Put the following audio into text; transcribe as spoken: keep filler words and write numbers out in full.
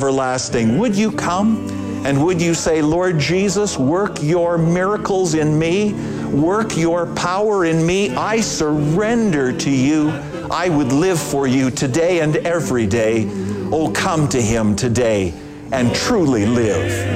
everlasting. Would you come? And would you say, Lord Jesus, work your miracles in me, work your power in me. I surrender to you. I would live for you today and every day. Oh, come to Him today and truly live.